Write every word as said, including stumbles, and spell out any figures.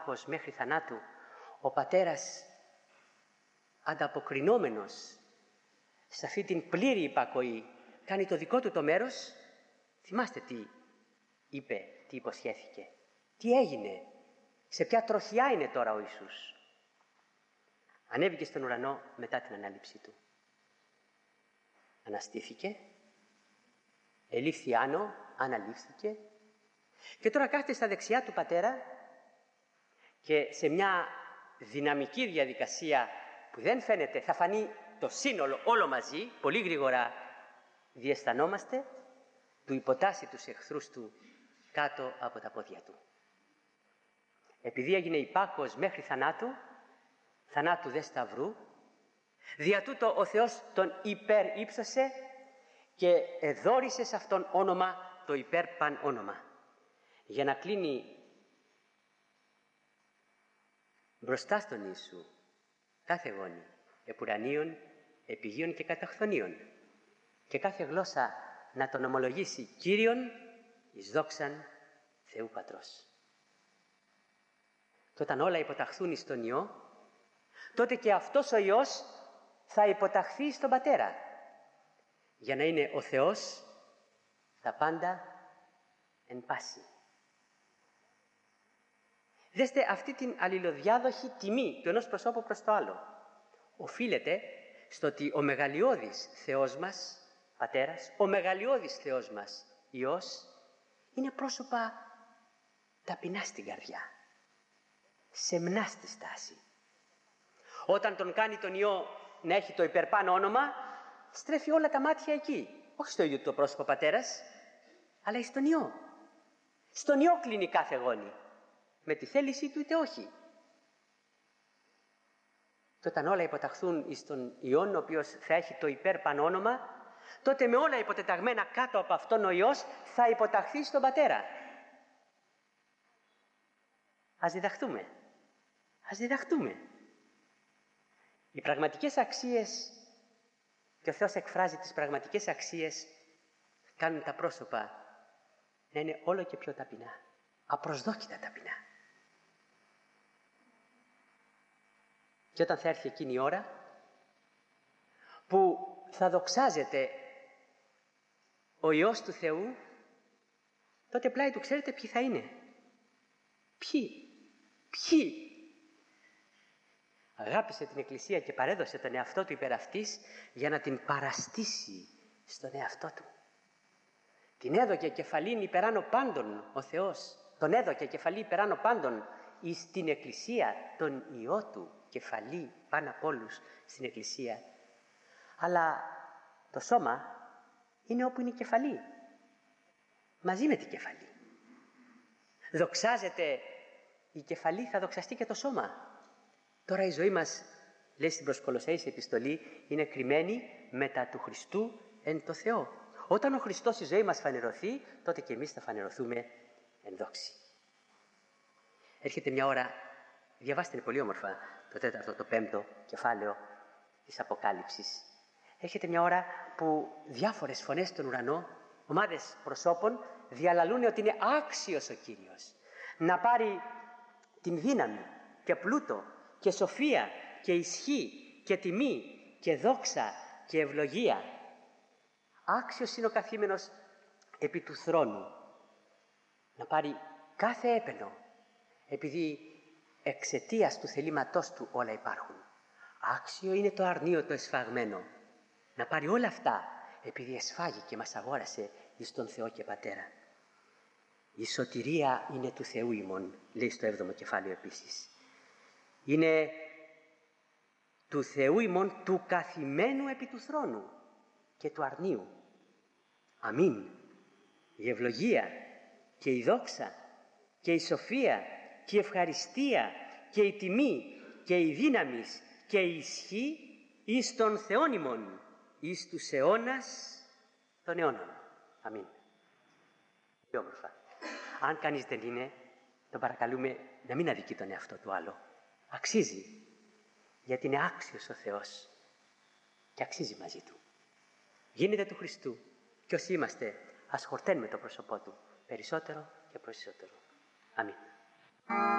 πάχος μέχρι θανάτου, ο πατέρας ανταποκρινόμενος σε αυτή την πλήρη υπακοή κάνει το δικό του το μέρος. Θυμάστε τι είπε, τι υποσχέθηκε, τι έγινε, σε ποια τροχιά είναι τώρα ο Ιησούς. Ανέβηκε στον ουρανό μετά την ανάληψή του. Αναστήθηκε, ελήφθη άνω, αναλήφθηκε και τώρα κάθεται στα δεξιά του Πατέρα και σε μια δυναμική διαδικασία που δεν φαίνεται, θα φανεί το σύνολο όλο μαζί, πολύ γρήγορα διαισθανόμαστε, του υποτάσσει τους εχθρούς του κάτω από τα πόδια του. Επειδή έγινε υπάκοος μέχρι θανάτου, θανάτου δε σταυρού, δια τούτο ο Θεός τον υπερύψωσε και εδώρισε σε αυτόν όνομα το υπέρπαν όνομα, για να κλείνει μπροστά στον Ιησού κάθε γόνη, επουρανίων, επιγείων και καταχθονίων, και κάθε γλώσσα να τον ομολογήσει Κύριον εις δόξαν Θεού Πατρός. Και όταν όλα υποταχθούν εις τον Υιό, τότε και αυτός ο Υιός θα υποταχθεί στον Πατέρα, για να είναι ο Θεός τα πάντα εν πάση. Δέστε αυτή την αλληλοδιάδοχη τιμή του ενός προσώπου προς το άλλο. Οφείλεται στο ότι ο μεγαλειώδης Θεός μας, Πατέρας, ο μεγαλειώδης Θεός μας, Υιός, είναι πρόσωπα ταπεινά στην καρδιά, σεμνά στη στάση. Όταν τον κάνει τον Υιό να έχει το υπερπάνω όνομα, στρέφει όλα τα μάτια εκεί. Όχι στο ίδιο το πρόσωπο Πατέρας, αλλά στον Υιό. Στον Υιό κλείνει κάθε γόνη, με τη θέλησή του είτε όχι. Και όταν όλα υποταχθούν εις τον Υιόν, ο οποίος θα έχει το υπέρπαν όνομα, τότε με όλα υποτεταγμένα κάτω από αυτόν ο Υιός θα υποταχθεί στον Πατέρα. Ας διδαχτούμε. Ας διδαχτούμε. Οι πραγματικές αξίες, και ο Θεός εκφράζει τις πραγματικές αξίες, κάνουν τα πρόσωπα να είναι όλο και πιο ταπεινά, απροσδόκητα ταπεινά. Και όταν θα έρθει εκείνη η ώρα που θα δοξάζεται ο Υιός του Θεού, τότε πλάι του ξέρετε ποιοι θα είναι. Ποιοι, ποιοι. Αγάπησε την Εκκλησία και παρέδωσε τον εαυτό του υπέρ αυτής για να την παραστήσει στον εαυτό του. Την έδωκε κεφαλήν υπεράνω πάντων ο Θεός. Τον έδωκε κεφαλή υπεράνω πάντων εις την Εκκλησία, τον Υιό του κεφαλή πάνω από όλους στην Εκκλησία. Αλλά το σώμα είναι όπου είναι η κεφαλή, μαζί με την κεφαλή. Δοξάζεται η κεφαλή, θα δοξαστεί και το σώμα. Τώρα η ζωή μας, λέει στην προς Κολοσσαίους επιστολή, είναι κρυμμένη μετά του Χριστού εν το Θεό. Όταν ο Χριστός η ζωή μας φανερωθεί, τότε και εμείς θα φανερωθούμε εν δόξη. Έρχεται μια ώρα, διαβάστε είναι πολύ όμορφα το τέταρτο, το πέμπτο κεφάλαιο της Αποκάλυψης. Έρχεται μια ώρα που διάφορες φωνές στον ουρανό, ομάδες προσώπων, διαλαλούν ότι είναι άξιος ο Κύριος να πάρει την δύναμη και πλούτο και σοφία και ισχύ και τιμή και δόξα και ευλογία. Άξιος είναι ο καθήμενος επί του θρόνου να πάρει κάθε έπαινο, επειδή εξαιτίας του θελήματός του όλα υπάρχουν. Άξιο είναι το αρνείο το εσφαγμένο να πάρει όλα αυτά, επειδή εσφάγει και μας αγόρασε εις τον Θεό και Πατέρα. Η σωτηρία είναι του Θεού ημών, λέει στο έβδομο κεφάλαιο επίσης. Είναι του Θεού ημών, του καθημένου επί του θρόνου και του αρνείου. Αμήν. Η ευλογία και η δόξα και η σοφία και η ευχαριστία και η τιμή και η δύναμις και η ισχύ εις των Θεών ημών, εις τους αιώνας των αιώνων. Αμήν. Πιο όμορφα. Αν κανείς δεν είναι, τον παρακαλούμε να μην αδικεί τον εαυτό του άλλο. Αξίζει, γιατί είναι άξιος ο Θεός και αξίζει μαζί του. Γίνετε του Χριστού και όσοι είμαστε, ας χορταίνουμε το πρόσωπό του περισσότερο και περισσότερο. Αμήν.